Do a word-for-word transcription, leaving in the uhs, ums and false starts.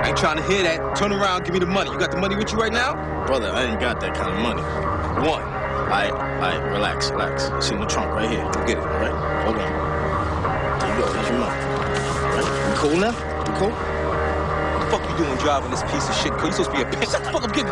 I ain't trying to hear that. Turn around, give me the money. You got the money with you right now? Brother, I ain't got that kind of money. One. All right, all right, relax, relax. It's in the trunk right here. Go get it. All right, hold on. There you go, here's your money. All right, you cool now? You cool? What the fuck you doing driving this piece of shit? You supposed to be a pimp. Shut the fuck up, get